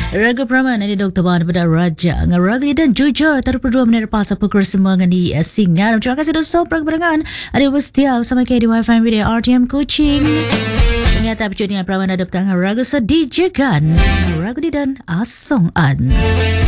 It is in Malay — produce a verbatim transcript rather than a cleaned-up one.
Raga Praman ini Doktor Bahan pada Raja Raga ni dan jujur taruh berdua menit lepas apa kursus di Singar. Terima kasih dosa perkembangan ada bersetia bersama K D Y F M Video R T M Coaching. Ternyata berjudi dengan Praman ada petang Raga sedih jegan Raga ni dan Asong An.